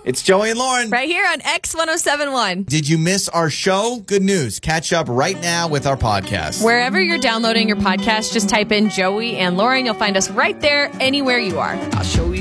It's Joey and Lauren. Right here on X1071. Did you miss our show? Good news. Catch up right now with our podcast. Wherever you're downloading your podcast, just type in Joey and Lauren. You'll find us right there, anywhere you are. I'll show you.